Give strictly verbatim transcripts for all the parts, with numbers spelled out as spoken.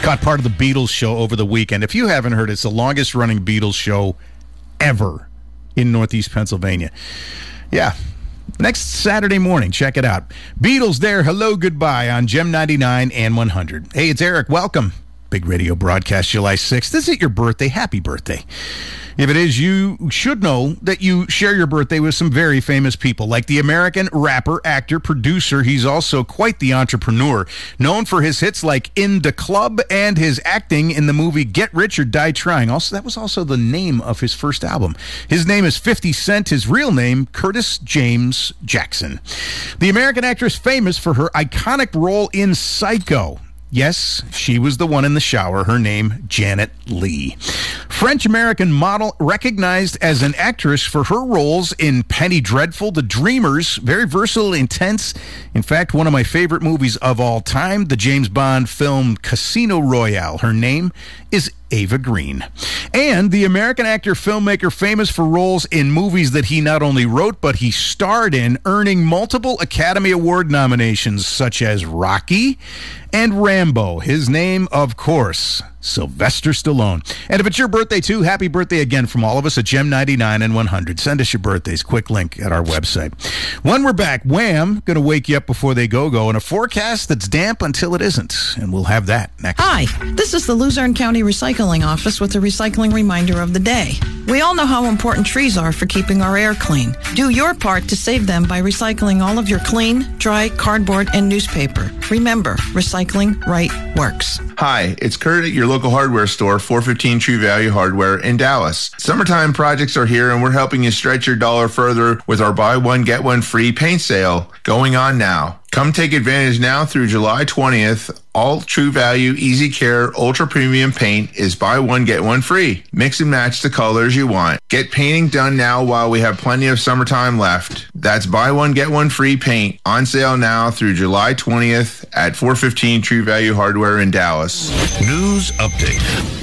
Caught part of the Beatles show over the weekend. If you haven't heard, it's the longest running Beatles show ever in Northeast Pennsylvania. Yeah. Next Saturday morning, check it out. Beatles there, hello, goodbye on Gem ninety-nine and one hundred. Hey, it's Eric. Welcome. Big radio broadcast July sixth. Is it your birthday? Happy birthday. If it is, you should know that you share your birthday with some very famous people, like the American rapper, actor, producer. He's also quite the entrepreneur, known for his hits like In the Club and his acting in the movie Get Rich or Die Trying. Also, that was also the name of his first album. His name is fifty Cent. His real name, Curtis James Jackson. The American actress famous for her iconic role in Psycho. Yes, she was the one in the shower. Her name, Janet Leigh. French-American model, recognized as an actress for her roles in Penny Dreadful, The Dreamers, very versatile, intense. In fact, one of my favorite movies of all time, the James Bond film Casino Royale. Her name is Ava Green. And the American actor-filmmaker famous for roles in movies that he not only wrote, but he starred in, earning multiple Academy Award nominations, such as Rocky and Rambo. His name, of course, Sylvester Stallone. And if it's your birthday, too, happy birthday again from all of us at Gem ninety-nine and one hundred. Send us your birthdays. Quick link at our website. When we're back, Wham! Going to wake you up before they go-go in a forecast that's damp until it isn't. And we'll have that next. Hi, this is the Luzerne County Recycling Office with a recycling reminder of the day. We all know how important trees are for keeping our air clean. Do your part to save them by recycling all of your clean, dry, cardboard, and newspaper. Remember, recycling right works. Hi, it's Kurt at your local hardware store, four fifteen True Value Hardware in Dallas. Summertime projects are here, and we're helping you stretch your dollar further with our buy one, get one free paint sale going on now. Come take advantage now through July twentieth. All True Value Easy Care Ultra Premium Paint is buy one, get one free. Mix and match the colors you want. Get painting done now while we have plenty of summertime left. That's buy one, get one free paint on sale now through July twentieth at four fifteen True Value Hardware in Dallas. News update.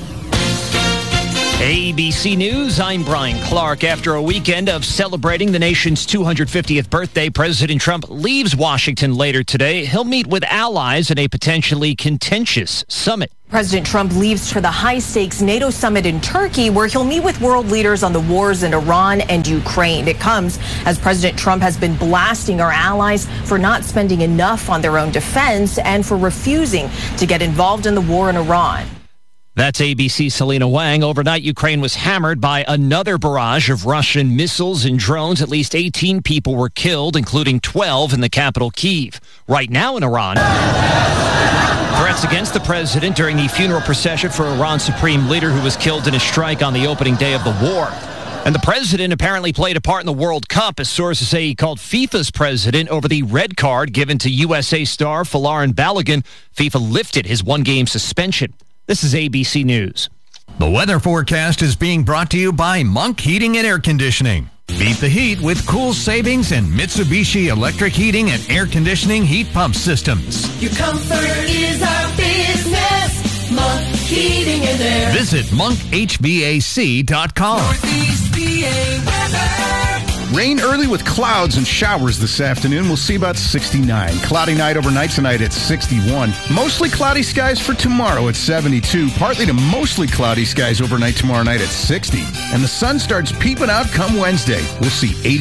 A B C News, I'm Brian Clark. After a weekend of celebrating the nation's two hundred fiftieth birthday, President Trump leaves Washington later today. He'll meet with allies in a potentially contentious summit. President Trump leaves for the high-stakes NATO summit in Turkey, where he'll meet with world leaders on the wars in Iran and Ukraine. It comes as President Trump has been blasting our allies for not spending enough on their own defense and for refusing to get involved in the war in Iran. That's A B C's Selena Wang. Overnight, Ukraine was hammered by another barrage of Russian missiles and drones. At least eighteen people were killed, including twelve in the capital, Kyiv. Right now in Iran, threats against the president during the funeral procession for Iran's supreme leader who was killed in a strike on the opening day of the war. And the president apparently played a part in the World Cup, as sources say he called FIFA's president over the red card given to U S A star Folarin Balogun. FIFA lifted his one-game suspension. This is A B C News. The weather forecast is being brought to you by Monk Heating and Air Conditioning. Beat the heat with cool savings and Mitsubishi electric heating and air conditioning heat pump systems. Your comfort is our business. Monk Heating and Air. Visit monk h v a c dot com. Northeast P A weather. Rain early with clouds and showers this afternoon. We'll see about sixty-nine. Cloudy night overnight tonight at sixty-one. Mostly cloudy skies for tomorrow at seventy-two. Partly to mostly cloudy skies overnight tomorrow night at sixty. And the sun starts peeping out come Wednesday. We'll see eighty.